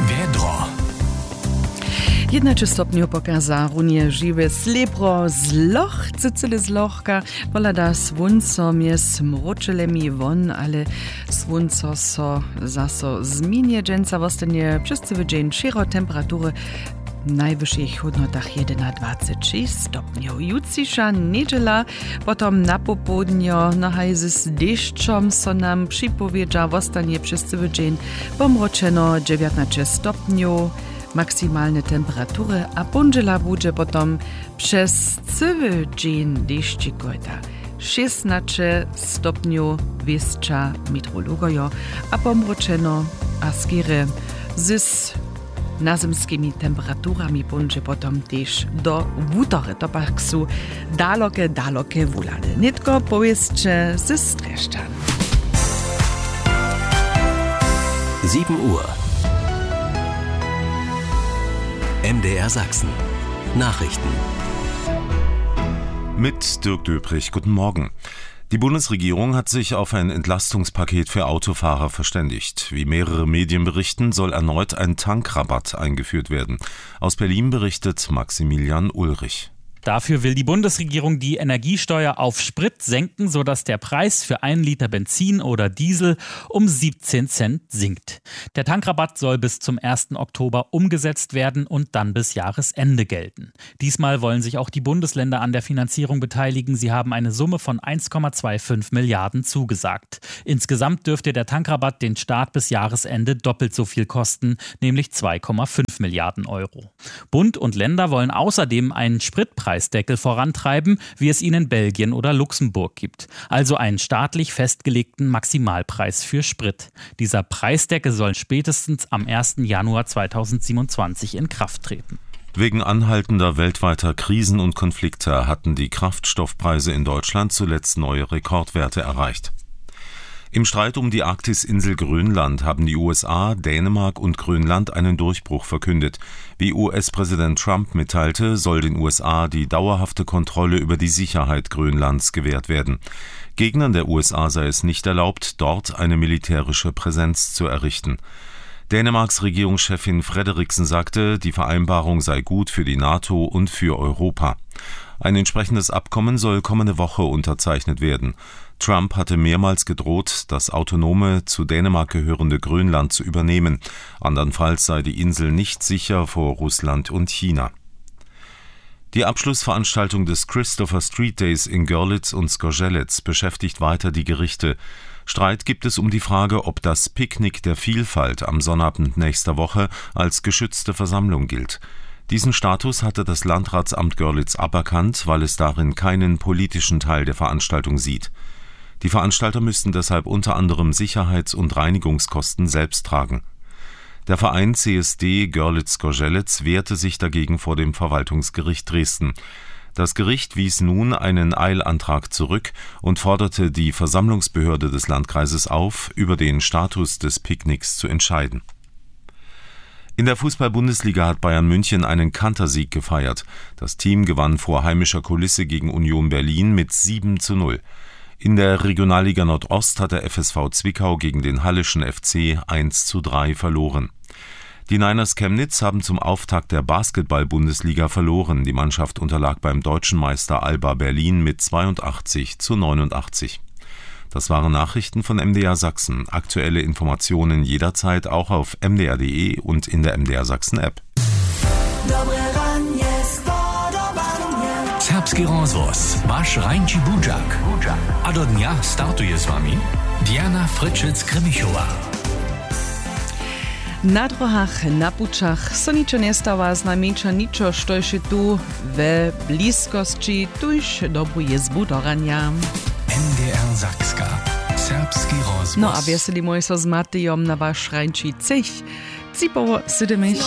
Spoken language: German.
Wiedro. 11 stopniu pokaza runie żywe srebro zloch, cycyle zlochka, pola da słonco mnie smroczylemi won, ale słonco so zaso zmienie dżęca wostanie przez cały dzień szero temperatury w najwyższych hodnotach 21 stopniów. Jutrzejsza niedziela, potem na popołudnio nahajzy z deszczom so nam przypowiedza wostanie przez cały dzień pomroczeno 19 stopniów. Maksymalne temperatury, a pondziela będzie potem przez cały dzień deszczykojta 16 stopniów wyższa meteorologojo, a pomroczeno a skiery z nazemskimi temperaturami będzie potem też do wutory. To pak są dalokie wulady. Nitko powiedzcie ze Streszczan. 7 Uhr. MDR Sachsen. Nachrichten. Mit Dirk Döbrich, guten Morgen. Die Bundesregierung hat sich auf ein Entlastungspaket für Autofahrer verständigt. Wie mehrere Medien berichten, soll erneut ein Tankrabatt eingeführt werden. Aus Berlin berichtet Maximilian Ulrich. Dafür will die Bundesregierung die Energiesteuer auf Sprit senken, sodass der Preis für 1 Liter Benzin oder Diesel um 17 Cent sinkt. Der Tankrabatt soll bis zum 1. Oktober umgesetzt werden und dann bis Jahresende gelten. Diesmal wollen sich auch die Bundesländer an der Finanzierung beteiligen. Sie haben eine Summe von 1,25 Milliarden zugesagt. Insgesamt dürfte der Tankrabatt den Staat bis Jahresende doppelt so viel kosten, nämlich 2,5 Milliarden Euro. Bund und Länder wollen außerdem einen Spritpreisdeckel vorantreiben, wie es ihn in Belgien oder Luxemburg gibt. Also einen staatlich festgelegten Maximalpreis für Sprit. Dieser Preisdeckel soll spätestens am 1. Januar 2027 in Kraft treten. Wegen anhaltender weltweiter Krisen und Konflikte hatten die Kraftstoffpreise in Deutschland zuletzt neue Rekordwerte erreicht. Im Streit um die Arktis-Insel Grönland haben die USA, Dänemark und Grönland einen Durchbruch verkündet. Wie US-Präsident Trump mitteilte, soll den USA die dauerhafte Kontrolle über die Sicherheit Grönlands gewährt werden. Gegnern der USA sei es nicht erlaubt, dort eine militärische Präsenz zu errichten. Dänemarks Regierungschefin Frederiksen sagte, die Vereinbarung sei gut für die NATO und für Europa. Ein entsprechendes Abkommen soll kommende Woche unterzeichnet werden. Trump hatte mehrmals gedroht, das autonome, zu Dänemark gehörende Grönland zu übernehmen. Andernfalls sei die Insel nicht sicher vor Russland und China. Die Abschlussveranstaltung des Christopher Street Days in Görlitz und Zgorzelec beschäftigt weiter die Gerichte. Streit gibt es um die Frage, ob das Picknick der Vielfalt am Sonnabend nächster Woche als geschützte Versammlung gilt. Diesen Status hatte das Landratsamt Görlitz aberkannt, weil es darin keinen politischen Teil der Veranstaltung sieht. Die Veranstalter müssten deshalb unter anderem Sicherheits- und Reinigungskosten selbst tragen. Der Verein CSD Görlitz-Zgorzelec wehrte sich dagegen vor dem Verwaltungsgericht Dresden. Das Gericht wies nun einen Eilantrag zurück und forderte die Versammlungsbehörde des Landkreises auf, über den Status des Picknicks zu entscheiden. In der Fußball-Bundesliga hat Bayern München einen Kantersieg gefeiert. Das Team gewann vor heimischer Kulisse gegen Union Berlin mit 7:0. In der Regionalliga Nordost hat der FSV Zwickau gegen den Halleschen FC 1:3 verloren. Die Niners Chemnitz haben zum Auftakt der Basketball-Bundesliga verloren. Die Mannschaft unterlag beim deutschen Meister Alba Berlin mit 82:89. Das waren Nachrichten von MDR Sachsen. Aktuelle Informationen jederzeit auch auf mdr.de und in der MDR Sachsen App. Serbski rozvoz, wasz Rańci Budzak. A do dnia startuje z wami Diana Fryczec-Kremichowa. Na drohach, na pučach so ničo nestava, znamenča ničo, što je tu v bliskosti, tuž dobu jezbu do rania. MDR Sakska. Serbski rozvoz. No a veselimo so z Matejom na vaš Rańči cech. Cipovo 7.